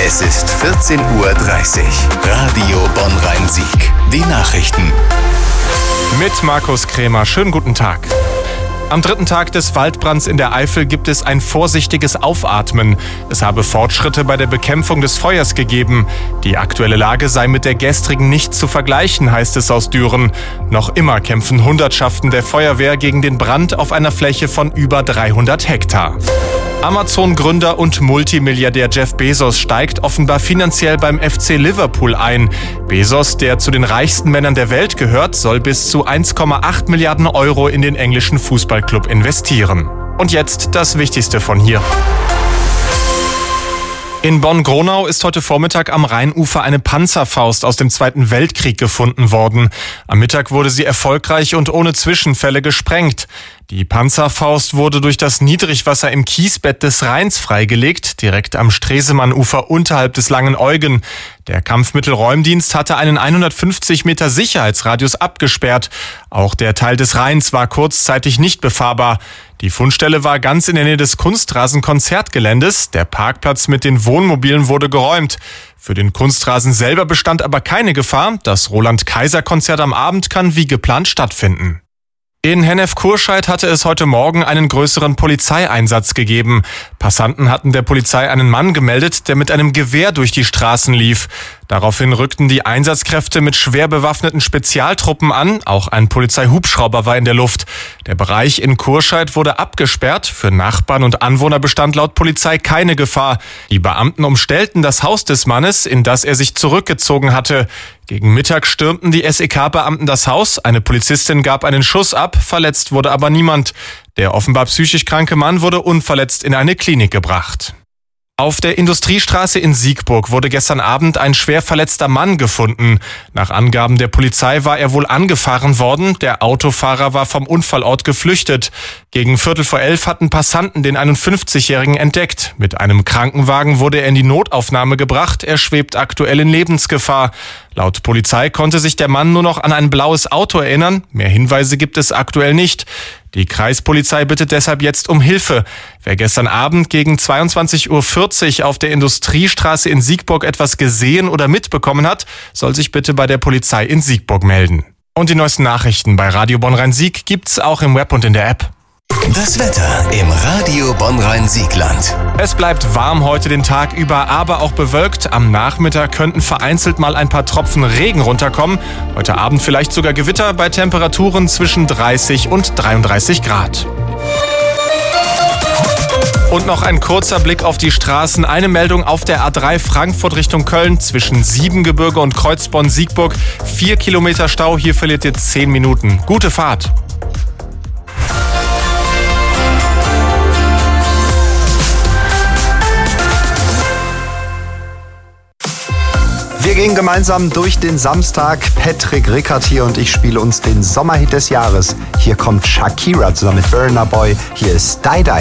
Es ist 14:30 Uhr. Radio Bonn-Rhein-Sieg. Die Nachrichten. Mit Markus Krämer. Schönen guten Tag. Am dritten Tag des Waldbrands in der Eifel gibt es ein vorsichtiges Aufatmen. Es habe Fortschritte bei der Bekämpfung des Feuers gegeben. Die aktuelle Lage sei mit der gestrigen nicht zu vergleichen, heißt es aus Düren. Noch immer kämpfen Hundertschaften der Feuerwehr gegen den Brand auf einer Fläche von über 300 Hektar. Amazon-Gründer und Multimilliardär Jeff Bezos steigt offenbar finanziell beim FC Liverpool ein. Bezos, der zu den reichsten Männern der Welt gehört, soll bis zu 1,8 Milliarden Euro in den englischen Fußballclub investieren. Und jetzt das Wichtigste von hier. In Bonn-Gronau ist heute Vormittag am Rheinufer eine Panzerfaust aus dem Zweiten Weltkrieg gefunden worden. Am Mittag wurde sie erfolgreich und ohne Zwischenfälle gesprengt. Die Panzerfaust wurde durch das Niedrigwasser im Kiesbett des Rheins freigelegt, direkt am Stresemanneufer unterhalb des Langen Eugen. Der Kampfmittelräumdienst hatte einen 150 Meter Sicherheitsradius abgesperrt. Auch der Teil des Rheins war kurzzeitig nicht befahrbar. Die Fundstelle war ganz in der Nähe des Kunstrasen-Konzertgeländes. Der Parkplatz mit den Wohnmobilen wurde geräumt. Für den Kunstrasen selber bestand aber keine Gefahr. Das Roland-Kaiser-Konzert am Abend kann wie geplant stattfinden. In Hennef-Kurscheid hatte es heute Morgen einen größeren Polizeieinsatz gegeben. Passanten hatten der Polizei einen Mann gemeldet, der mit einem Gewehr durch die Straßen lief. Daraufhin rückten die Einsatzkräfte mit schwer bewaffneten Spezialtruppen an. Auch ein Polizeihubschrauber war in der Luft. Der Bereich in Kurscheid wurde abgesperrt. Für Nachbarn und Anwohner bestand laut Polizei keine Gefahr. Die Beamten umstellten das Haus des Mannes, in das er sich zurückgezogen hatte. Gegen Mittag stürmten die SEK-Beamten das Haus. Eine Polizistin gab einen Schuss ab, verletzt wurde aber niemand. Der offenbar psychisch kranke Mann wurde unverletzt in eine Klinik gebracht. Auf der Industriestraße in Siegburg wurde gestern Abend ein schwer verletzter Mann gefunden. Nach Angaben der Polizei war er wohl angefahren worden. Der Autofahrer war vom Unfallort geflüchtet. Gegen 11:15 hatten Passanten den 51-Jährigen entdeckt. Mit einem Krankenwagen wurde er in die Notaufnahme gebracht. Er schwebt aktuell in Lebensgefahr. Laut Polizei konnte sich der Mann nur noch an ein blaues Auto erinnern. Mehr Hinweise gibt es aktuell nicht. Die Kreispolizei bittet deshalb jetzt um Hilfe. Wer gestern Abend gegen 22:40 Uhr auf der Industriestraße in Siegburg etwas gesehen oder mitbekommen hat, soll sich bitte bei der Polizei in Siegburg melden. Und die neuesten Nachrichten bei Radio Bonn-Rhein-Sieg gibt's auch im Web und in der App. Das Wetter im Radio Bonn-Rhein-Siegland. Es bleibt warm heute den Tag über, aber auch bewölkt. Am Nachmittag könnten vereinzelt mal ein paar Tropfen Regen runterkommen. Heute Abend vielleicht sogar Gewitter bei Temperaturen zwischen 30 und 33 Grad. Und noch ein kurzer Blick auf die Straßen. Eine Meldung auf der A3 Frankfurt Richtung Köln zwischen Siebengebirge und Kreuzborn-Siegburg. 4 Kilometer Stau, hier verliert ihr 10 Minuten. Gute Fahrt. Wir gehen gemeinsam durch den Samstag. Patrick Rickert hier und ich spiele uns den Sommerhit des Jahres. Hier kommt Shakira zusammen mit Burna Boy. Hier ist Die Die.